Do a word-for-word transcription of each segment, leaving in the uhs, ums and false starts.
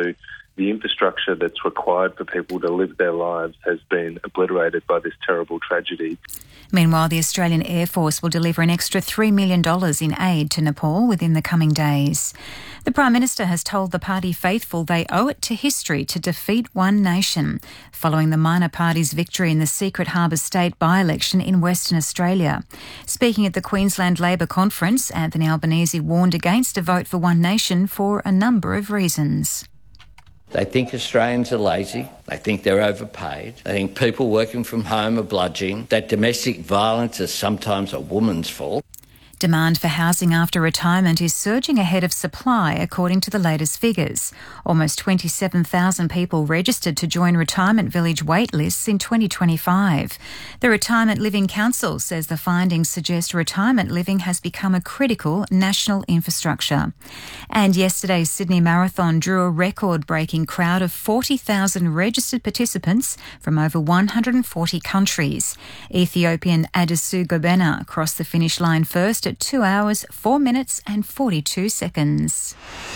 So the infrastructure that's required for people to live their lives has been obliterated by this terrible tragedy. Meanwhile, the Australian Air Force will deliver an extra three million dollars in aid to Nepal within the coming days. The Prime Minister has told the party faithful they owe it to history to defeat One Nation, following the minor party's victory in the Secret Harbour State by-election in Western Australia. Speaking at the Queensland Labor Conference, Anthony Albanese warned against a vote for One Nation for a number of reasons. They think Australians are lazy. They think they're overpaid. They think people working from home are bludgeoning. That domestic violence is sometimes a woman's fault. Demand for housing after retirement is surging ahead of supply, according to the latest figures. Almost twenty-seven thousand people registered to join retirement village wait lists in twenty twenty-five. The Retirement Living Council says the findings suggest retirement living has become a critical national infrastructure. And yesterday's Sydney Marathon drew a record-breaking crowd of forty thousand registered participants from over one hundred forty countries. Ethiopian Adesu Gobena crossed the finish line first at two hours, four minutes and forty-two seconds.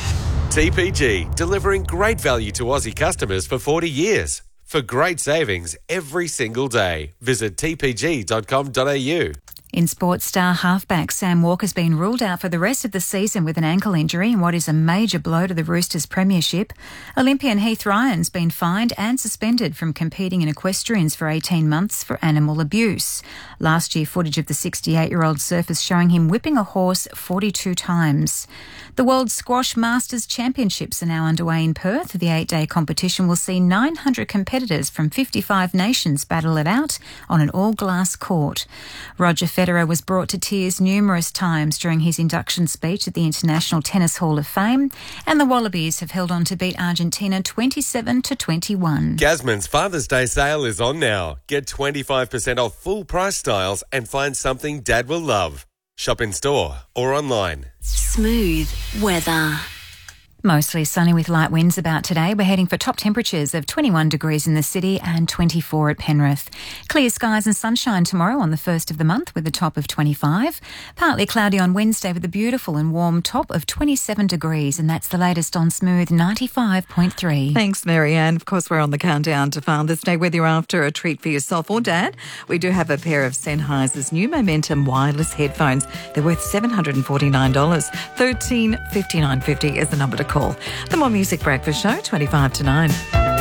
T P G, delivering great value to Aussie customers for forty years. For great savings every single day, visit t p g dot com dot a u. In sports, star halfback Sam Walker's been ruled out for the rest of the season with an ankle injury in what is a major blow to the Roosters' premiership. Olympian Heath Ryan's been fined and suspended from competing in equestrians for eighteen months for animal abuse. Last year, footage of the sixty-eight-year-old surfaced showing him whipping a horse forty-two times. The World Squash Masters Championships are now underway in Perth. The eight-day competition will see nine hundred competitors from fifty-five nations battle it out on an all-glass court. Roger Federer was brought to tears numerous times during his induction speech at the International Tennis Hall of Fame, and the Wallabies have held on to beat Argentina twenty-seven to twenty-one. Gasman's Father's Day sale is on now. Get twenty-five percent off full price styles and find something Dad will love. Shop in store or online. Smooth weather. Mostly sunny with light winds about today. We're heading for top temperatures of twenty-one degrees in the city and twenty-four at Penrith. Clear skies and sunshine tomorrow on the first of the month with a top of twenty-five. Partly cloudy on Wednesday with a beautiful and warm top of twenty-seven degrees. And that's the latest on Smooth ninety-five point three. Thanks, Marianne. Of course, we're on the countdown to Father's Day. Whether you're after a treat for yourself or Dad, we do have a pair of Sennheiser's new Momentum wireless headphones. They're worth seven hundred forty-nine dollars. thirteen fifty-nine fifty is the number to call. The More Music Breakfast Show, twenty-five to nine.